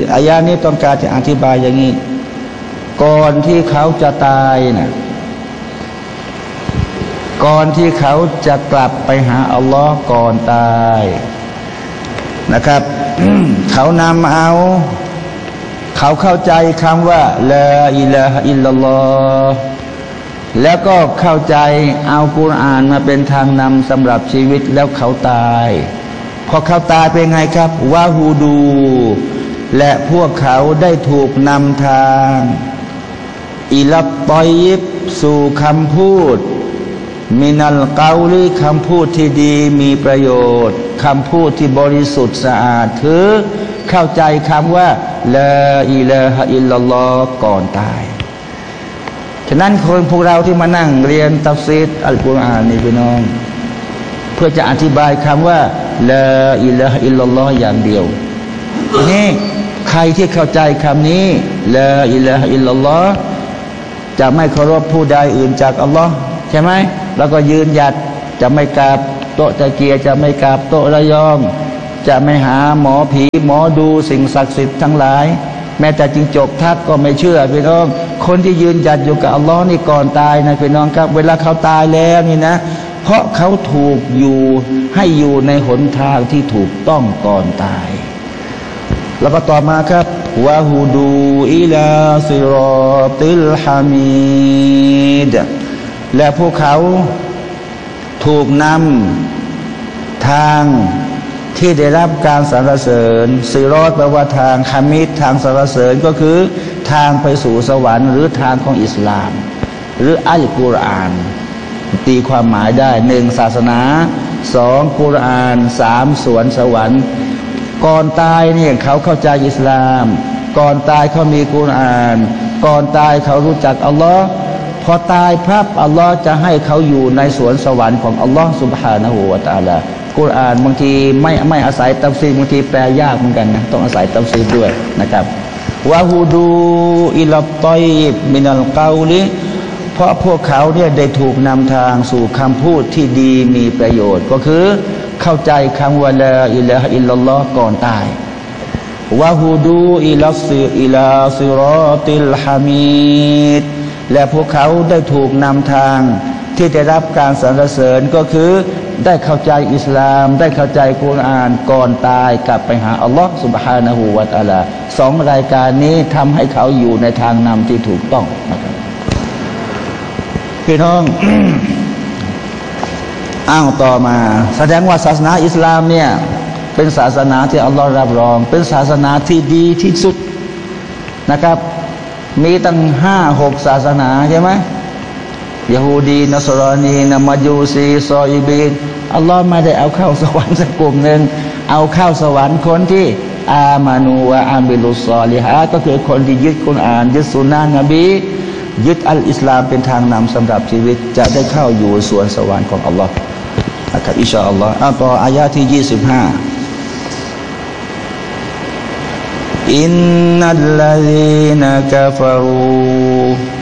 อายะนี้ต้องการจะอธิบายอย่างนี้ก่อนที่เขาจะตายนะก่อนที่เขาจะกลับไปหาอัลลอฮ์ก่อนตายนะครับ เขานำเอาเขาเข้าใจคำว่าลาอิลาฮะอิลลัลลอฮ์แล้วก็เข้าใจเอากุรอานมาเป็นทางนำสำหรับชีวิตแล้วเขาตายพอเขาตายเป็นไงครับวะฮูดูและพวกเขาได้ถูกนำทางอิลัตตอยยิบสู่คำพูดมินัลเกาลีคำพูดที่ดีมีประโยชน์คำพูดที่บริสุทธิ์สะอาดคือเข้าใจคำว่าลาอิลาฮะอิลลัลลอฮ์ก่อนตายฉะนั้นคนพวกเราที่มานั่งเรียนตัฟซีรอัลกุรอานนี่พี่น้องเพื่อจะอธิบายคำว่าลาอิลาฮะอิลลัลลอฮ์อย่างเดียวนี่ใครที่เข้าใจคำนี้ลาอิลาฮะอิลลัลลอฮ์จะไม่เคารพผู้ใดอื่นจากอัลลอฮ์ใช่ไหมแล้วก็ยืนหยัดจะไม่กราบโต๊ะตะเกียจะไม่กราบโต๊ะระยองจะไม่หาหมอผีหมอดูสิ่งศักดิ์สิทธิ์ทั้งหลายแม้แต่จิงจกทักก็ไม่เชื่อพี่น้องคนที่ยืนหยัดอยู่กับอัลลอฮ์นี่ก่อนตายนะพี่น้องครับเวลาเขาตายแล้วนี่นะเพราะเขาถูกอยู่ให้อยู่ในหนทางที่ถูกต้องก่อนตายแล้วก็ต่อมาครับวะฮูดูอิลาซิรอติลฮามีดและพวกเขาถูกนำทางที่ได้รับการสรรเสริญซิรอตแปลว่าทางฮามิดทางสรรเสริญก็คือทางไปสู่สวรรค์หรือทางของอิสลามหรืออัลกุรอานตีความหมายได้หนึ่งศาสนาสองกุรอานสามสวนสวรรค์ก่อนตายเนี่ยเขาเข้าใจอิสลามก่อนตายเขามีกุรอานก่อนตายเขารู้จักอัลลอฮ์พอตายพับอัลลอฮ์จะให้เขาอยู่ในสวนสวรรค์ของอัลลอฮ์ซุบฮานะฮูวะตะอาลากุรอานบางทีไม่อาศัยตัฟซีรบางทีแปลยากเหมือนกันนะต้องอาศัยตัฟซีรด้วยนะครับวะฮูดูอิลัตตอยบมินัลเกาลิเพราะพวกเขาเนี่ยได้ถูกนำทางสู่คำพูดที่ดีมีประโยชน์ก็คือเข้าใจคำว่าลาอิลาฮะอิลลัลลอฮ์ก่อนตายวะฮูดูอิลาซิรอติลฮามีดและพวกเขาได้ถูกนำทางที่ได้รับการสรรเสริญก็คือได้เข้าใจอิสลามได้เข้าใจกุรอานก่อนตายกลับไปหาอัลลอฮ์ซุบฮานะฮูวะตะอาลาสองรายการนี้ทำให้เขาอยู่ในทางนำที่ถูกต้องนะครับพี่น้อง อ้าวต่อมาแสดงว่าศาสนาอิสลามเนี่ยเป็นศาสนาที่อัลลอฮ์รับรองเป็นศาสนาที่ดีที่สุดนะครับมีตั้ง5-6ศาสนาใช่ไหมยะฮูดีนัสรอนีนะมัจญูซีซออีบีนอัลลอฮ์ไม่ได้เอาเข้าสวรรค์สักกลุ่มหนึ่งเอาเข้าสวรรค์คนที่อามานูวะอามิลุศอลิฮะก็คือคนที่ยึดกุรอานยึดสุนนะนบียึดอัลอิสลามเป็นทางนำสำหรับชีวิตจะได้เข้าอยู่สวนสวรรค์ของอัลลอฮ์นะครับอินชาอัลลอฮ์ต่ออายะที่25อินนัลลซีนะกะฟารู